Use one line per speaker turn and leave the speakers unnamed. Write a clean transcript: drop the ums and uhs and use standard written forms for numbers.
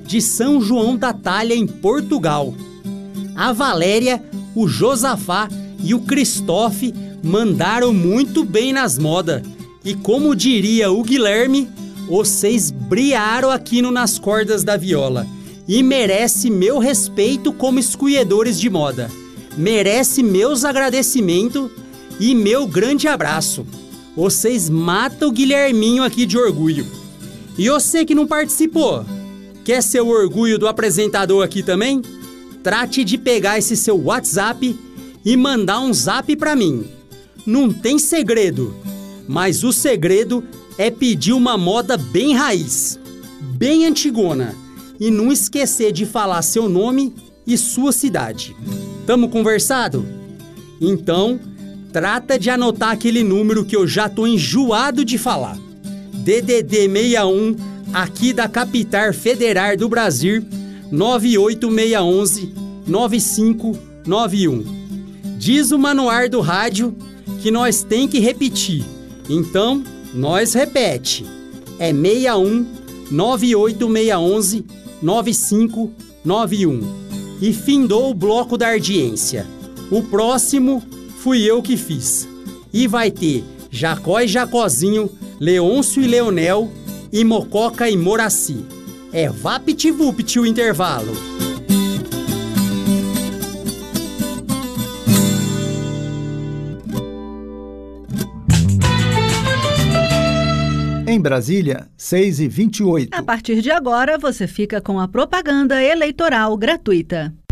de São João da Talha, em Portugal. A Valéria, o Josafá e o Cristófe mandaram muito bem nas modas. E como diria o Guilherme, vocês briaram aqui no Nas Cordas da Viola. E merece meu respeito como escolhedores de moda. Merece meus agradecimentos e meu grande abraço. Vocês matam o Guilherminho aqui de orgulho. E você que não participou, quer ser o orgulho do apresentador aqui também? Trate de pegar esse seu WhatsApp e mandar um zap pra mim. Não tem segredo, mas o segredo é pedir uma moda bem raiz, bem antigona, e não esquecer de falar seu nome e sua cidade. Tamo conversado? Então, trata de anotar aquele número que eu já tô enjoado de falar. DDD 61, aqui da Capital Federal do Brasil, 98611 9591. Diz o manual do rádio que nós tem que repetir. Então, nós repete. É 61 98611 9591. E findou o bloco da audiência. O próximo fui eu que fiz. E vai ter Jacó e Jacozinho, Leôncio e Leonel, e Mococa e Moraci. É vapt-vupt o intervalo.
Em Brasília, 6h28.
A partir de agora, você fica com a propaganda eleitoral gratuita.